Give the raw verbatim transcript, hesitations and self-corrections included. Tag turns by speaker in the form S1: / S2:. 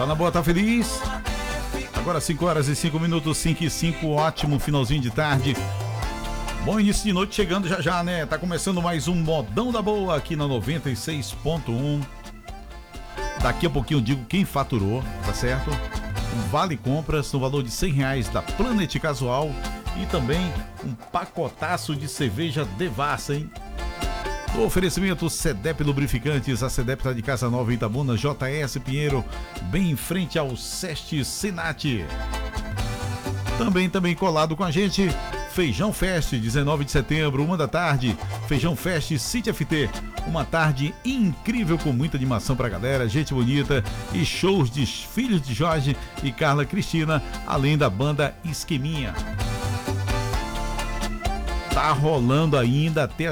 S1: Tá na boa, tá feliz? Agora cinco horas e cinco minutos, cinco e cinco, ótimo finalzinho de tarde. Bom início de noite chegando já já, né? Tá começando mais um Modão da Boa aqui na noventa e seis ponto um. Daqui a pouquinho eu digo quem faturou, tá certo? Um vale compras no valor de cem reais da Planet Casual e também um pacotaço de cerveja Devassa, hein? O oferecimento Cedep Lubrificantes, a Cedep tá de Casa Nova em Itabuna, J S Pinheiro, bem em frente ao Seste Senat. Também, também colado com a gente, Feijão Fest, dezenove de setembro, uma da tarde, Feijão Fest City F T, uma tarde incrível com muita animação pra galera, gente bonita e shows de Filhos de Jorge e Carla Cristina, além da banda Esqueminha. Tá rolando ainda até